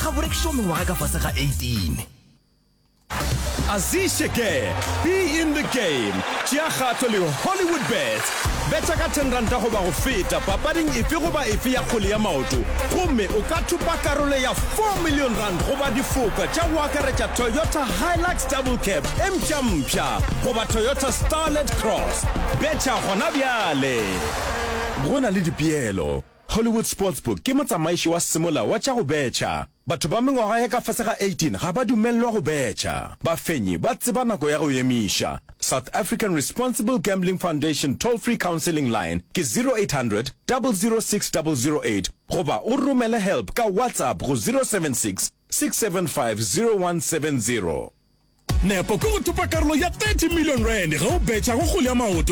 ga borekisho mengwaga ka fase ga 18. Azishe ke, be in the game. Tia kgato le Hollywood Bets. Betsa ka 10 ranta go ba go feta papading efe go ba efe ya kgole ya maoto. Gomme o ka thupa karolo ya 4 million rand go ba difoka tša go akaretša Toyota Hilux Double Cab empša go ba Toyota Starlet Cross. Betsa gona bjale. Go na le dipeelo. Hollywood Sportsbook ke motsamaiši wa semola wa tša go betša. Batho ba mengwaga ya ka fase ga 18 ga ba dumellwa go betša. Bafenyi ba tseba nako ya go emiša. South African Responsible Gambling Foundation toll-free counseling line ke 0800 006 008 goba o romele help ka WhatsApp go 076 675 0170. Nepo ke go thupa karolo ya 30 million rand ga o betša go kgole ya maoto.